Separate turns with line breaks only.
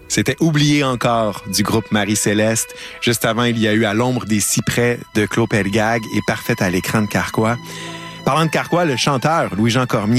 C'était Oublié encore du groupe Marie-Céleste. Juste avant, il y a eu À l'ombre des cyprès de Claude Pelgag et Parfaite à l'écran de Carquois. Parlant de Carquois, le chanteur Louis-Jean Cormier